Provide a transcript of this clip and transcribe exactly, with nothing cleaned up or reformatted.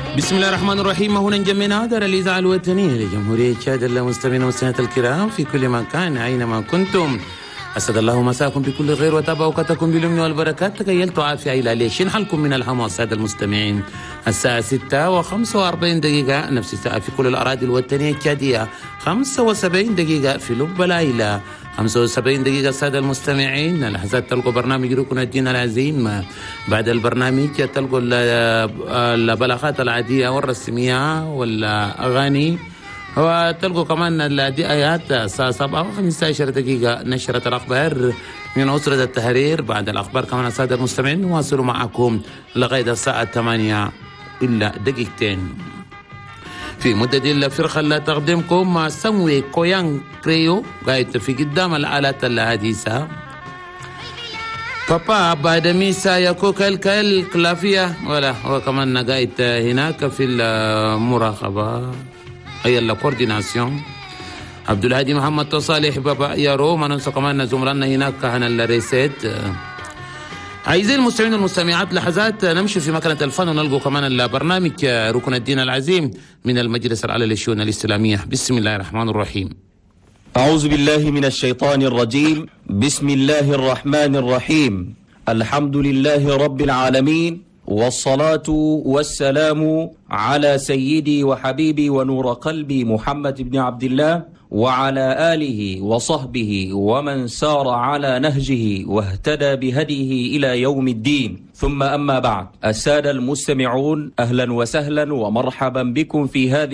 بسم الله الرحمن الرحيم. هنا جمعنا دار الإذاعة الوطنية لجمهورية تشاد. المستمعين والمستمعات الكرام في كل مكان أينما كنتم، أسعد الله مساكم بكل خير وتابع أوقاتكم باليمن والبركات. تكيلت عافية إلى ليش حالكم من الهم والسادة المستمعين. الساعة ستة وخمسة وأربعين دقيقة نفس الساعة في كل الأراضي الوطنية التشادية، خمسة وسبعين دقيقة في لب العيلة، خمسة وسبعين دقيقة السادة المستمعين. لحظات تلقوا برنامج ركن الدين العظيم. بعد البرنامج تلقوا البلاغات العادية والرسمية والأغاني، وتلقوا كمان الآيات. الساعة سبعة وخمسة عشر دقيقة نشرة الأخبار من أسرة التحرير. بعد الأخبار كمان السادة المستمعين نواصل معكم لغاية الساعة ثمانية إلا دقيقتين. في مدة الفرقة اللي تقدمكم سموي كويان كريو قاعد في قدام الآلات الحديثة. بابا بعد ميسا يكوك الكل كلافية ولا هو كمان قاعد هناك في المراقبة هي الكورديناسيون. عبد الهادي محمد تصالح بابا يارو ما ننسى كمان زمرنا هناك هنا الريسيت. أعزائي المستمعين والمستمعات، لحظات نمشي في مكانة الفن ونلقوا كمان البرنامج ركن الدين العظيم من المجلس العالي للشؤون الإسلامية. بسم الله الرحمن الرحيم. أعوذ بالله من الشيطان الرجيم. بسم الله الرحمن الرحيم. الحمد لله رب العالمين، والصلاة والسلام على سيدي وحبيبي ونور قلبي محمد بن عبد الله وعلى آله وصحبه ومن سار على نهجه واهتدى بهديه إلى يوم الدين. ثم أما بعد، السادة المستمعون، أهلا وسهلا ومرحبا بكم في هذه